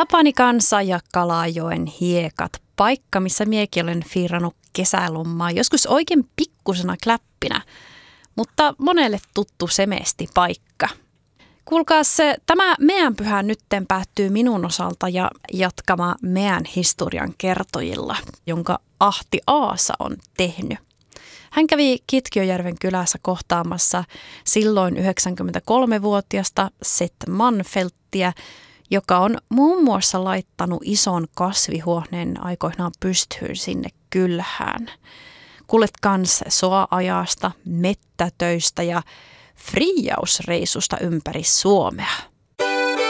Tapani kansa ja Kalajoen hiekat, paikka missä miekin olen fiirannut kesälomaa, joskus oikein pikkusena kläppinä, mutta monelle tuttu semesti paikka. Kuulkaas, tämä meidän pyhä nytten päättyy minun osalta ja jatkama meidän historian kertojilla, jonka Ahti Aasa on tehnyt. Hän kävi Kitkiöjärven kylässä kohtaamassa silloin 93-vuotiasta Seth Manfeldtia, joka on muun muassa laittanut ison kasvihuoneen aikoinaan pystyyn sinne kylään. Kuulet kans soa-ajasta, mettätöistä ja friijausreisusta ympäri Suomea.